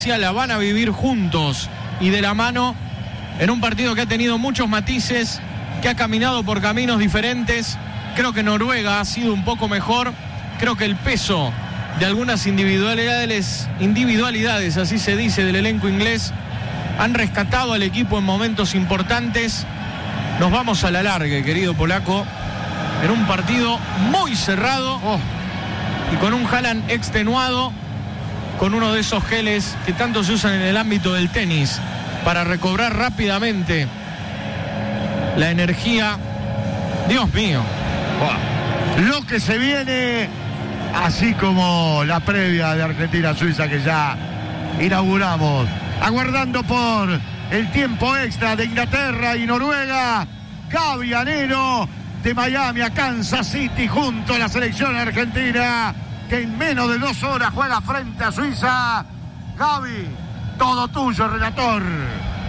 la van a vivir juntos y de la mano en un partido que ha tenido muchos matices, que ha caminado por caminos diferentes. Creo que Noruega ha sido un poco mejor. Creo que el peso de algunas individualidades, así se dice, del elenco inglés, han rescatado al equipo en momentos importantes. Nos vamos a la larga, querido polaco, en un partido muy cerrado y con un Haaland extenuado, con uno de esos geles que tanto se usan en el ámbito del tenis para recobrar rápidamente la energía. Dios mío. Lo que se viene, así como la previa de Argentina-Suiza que ya inauguramos, aguardando por el tiempo extra de Inglaterra y Noruega. Gaby Anelo de Miami a Kansas City junto a la selección argentina, que en menos de 2 horas juega frente a Suiza. Gaby, todo tuyo, relator.